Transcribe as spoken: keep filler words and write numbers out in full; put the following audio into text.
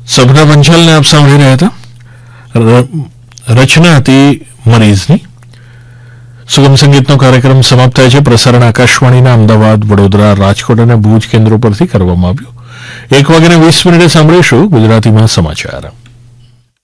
સપના પંચાલને આપ સાંભળી રહ્યા હતા. રચના હતી મરીઝની. સુગમ સંગીતનો કાર્યક્રમ સમાપ્ત થાય છે. પ્રસારણ આકાશવાણીના અમદાવાદ, વડોદરા, રાજકોટ અને ભુજ કેન્દ્રો પરથી કરવામાં આવ્યું. એક વાગ્યાને વીસ મિનિટે સાંભળીશું ગુજરાતીમાં સમાચાર.